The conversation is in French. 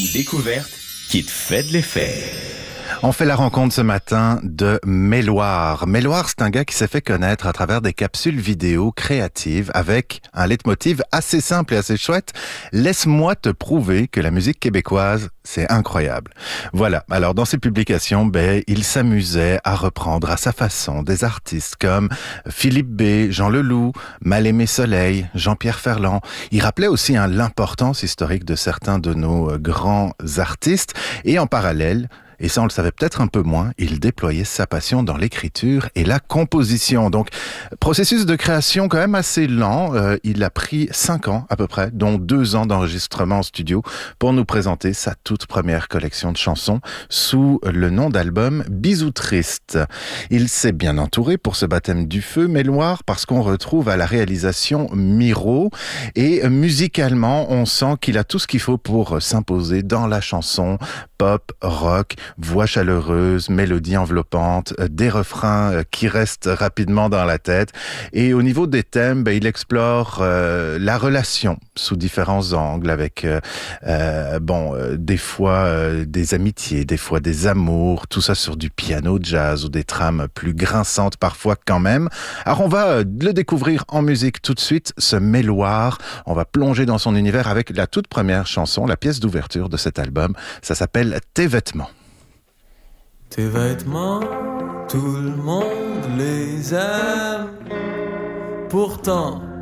découverte qui te fait de l'effet. On fait la rencontre ce matin de Méloire. Méloire, c'est un gars qui s'est fait connaître à travers des capsules vidéo créatives avec un leitmotiv assez simple et assez chouette. Laisse-moi te prouver que la musique québécoise, c'est incroyable. Voilà. Alors, dans ses publications, il s'amusait à reprendre à sa façon des artistes comme Philippe B, Jean Leloup, Mal-Aimé Soleil, Jean-Pierre Ferland. Il rappelait aussi l'importance historique de certains de nos grands artistes et en parallèle, et ça, on le savait peut-être un peu moins, il déployait sa passion dans l'écriture et la composition. Donc, processus de création quand même assez lent. Il a pris 5 ans à peu près, dont 2 ans d'enregistrement en studio pour nous présenter sa toute première collection de chansons sous le nom d'album Bisous Triste. Il s'est bien entouré pour ce baptême du feu, Méloire, parce qu'on retrouve à la réalisation Miro. Et musicalement, on sent qu'il a tout ce qu'il faut pour s'imposer dans la chanson pop, rock, voix chaleureuse, mélodie enveloppante, des refrains qui restent rapidement dans la tête. Et au niveau des thèmes, il explore la relation sous différents angles avec des fois des amitiés, des fois des amours, tout ça sur du piano jazz ou des trames plus grinçantes parfois quand même. Alors on va le découvrir en musique tout de suite, ce Méloire. On va plonger dans son univers avec la toute première chanson, la pièce d'ouverture de cet album. Ça s'appelle Tes vêtements. Tes vêtements, tout le monde les aime. Pourtant,